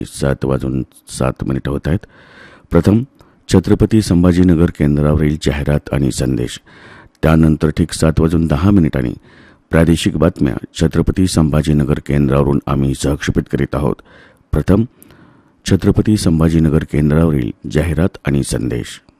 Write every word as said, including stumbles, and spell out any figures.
सात वाजून सात मिनिटं होत आहेत. प्रथम छत्रपती संभाजीनगर केंद्रावरील जाहिरात आणि संदेश, त्यानंतर ठीक सात वाजून दहा मिनिटांनी प्रादेशिक बातम्या छत्रपती संभाजीनगर केंद्रावरून आम्ही सहक्षेपित करीत आहोत. प्रथम छत्रपती संभाजीनगर केंद्रावरील जाहिरात आणि संदेश.